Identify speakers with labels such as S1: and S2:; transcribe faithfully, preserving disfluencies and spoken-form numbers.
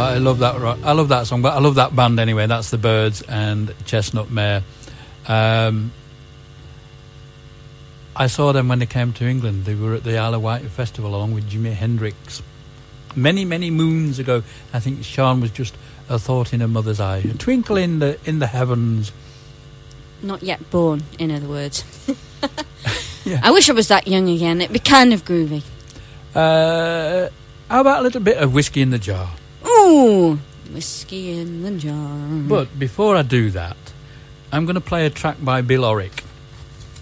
S1: I love that. I love that song, but I love that band anyway. That's the Byrds and Chestnut Mare. Um, I saw them when they came to England. They were at the Isle of Wight Festival along with Jimi Hendrix. Many, many moons ago. I think Sean was just a thought in a mother's eye, a twinkle in the in the heavens.
S2: Not yet born, in other words.
S1: Yeah.
S2: I wish I was that young again. It'd be kind of groovy.
S1: Uh, how about a little bit of whiskey in the jar?
S2: Ooh, whiskey in the jar.
S1: But before I do that, I'm going to play a track by Bill Orick.